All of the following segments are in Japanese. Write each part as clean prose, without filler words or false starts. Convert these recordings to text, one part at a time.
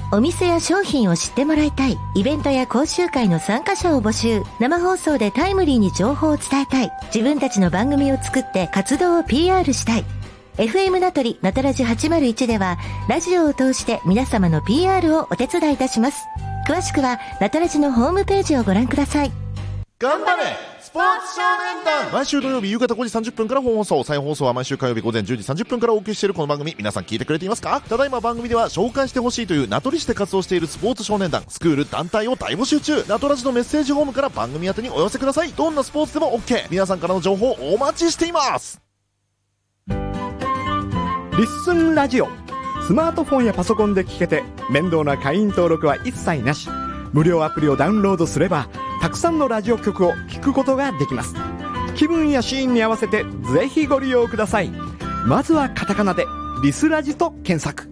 お店や商品を知ってもらいたい。イベントや講習会の参加者を募集。生放送でタイムリーに情報を伝えたい。自分たちの番組を作って活動を PR したい。FM ナトリナトラジ801ではラジオを通して皆様の PR をお手伝いいたします。詳しくはナトラジのホームページをご覧ください。 頑張れスポーツ少年団。毎週土曜日夕方5時30分から本放送、再放送は毎週火曜日午前10時30分からお送りしているこの番組、皆さん聞いてくれていますか？ただいま番組では紹介してほしいという名取市で活動しているスポーツ少年団、スクール、団体を大募集中。ナトラジのメッセージフォームから番組宛てにお寄せください。どんなスポーツでも OK。 皆さんからの情報お待ちしています。 リッスンラジオ、スマートフォンやパソコンで聞けて面倒な会員登録は一切なし。無料アプリをダウンロードすればたくさんのラジオ局を聞くことができます。気分やシーンに合わせてぜひご利用ください。まずはカタカナでリスラジと検索。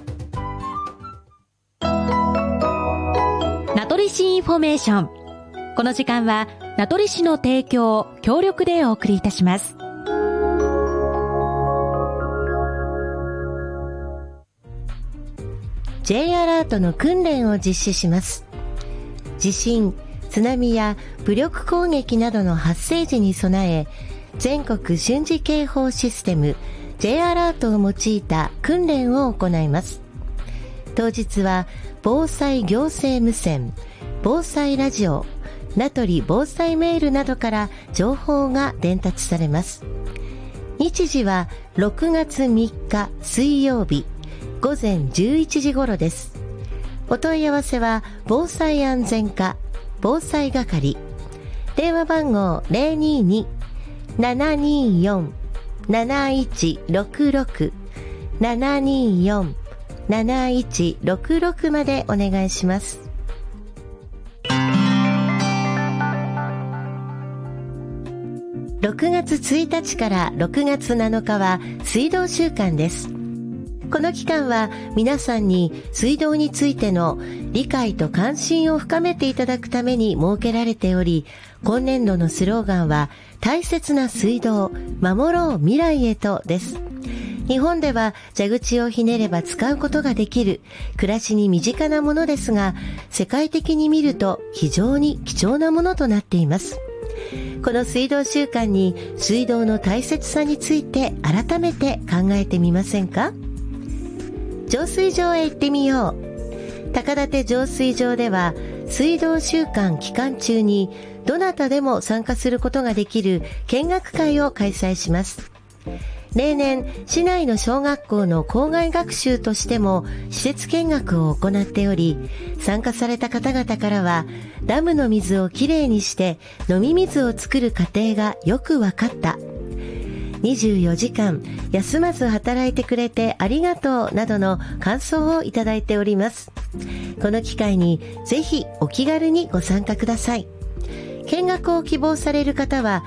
名取市インフォメーション。この時間は名取市の提供協力でお送りいたします。 J アラートの訓練を実施します。地震、津波や武力攻撃などの発生時に備え、全国瞬時警報システム J アラートを用いた訓練を行います。当日は防災行政無線、防災ラジオ、名取防災メールなどから情報が伝達されます。日時は6月3日水曜日午前11時頃です。お問い合わせは防災安全課防災係、電話番号 022-724-7166 724-7166 までお願いします。6月1日から6月7日は水道週間です。この期間は皆さんに水道についての理解と関心を深めていただくために設けられており、今年度のスローガンは大切な水道、守ろう未来へとです。日本では蛇口をひねれば使うことができる暮らしに身近なものですが、世界的に見ると非常に貴重なものとなっています。この水道週間に水道の大切さについて改めて考えてみませんか？浄水場へ行ってみよう。高立浄水場では水道週間期間中にどなたでも参加することができる見学会を開催します。例年市内の小学校の校外学習としても施設見学を行っており、参加された方々からはダムの水をきれいにして飲み水を作る過程がよく分かった、24時間休まず働いてくれてありがとうなどの感想をいただいております。この機会にぜひお気軽にご参加ください。見学を希望される方は